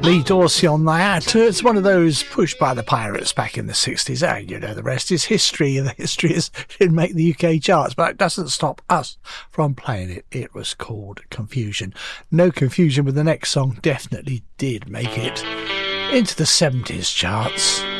Lee Dorsey on that. It's one of those pushed by the Pirates back in the 60s. And you know, the rest is history. The history is it didn't make the UK charts, but it doesn't stop us from playing it. It was called Confusion. No confusion with the next song. Definitely did make it into the 70s charts.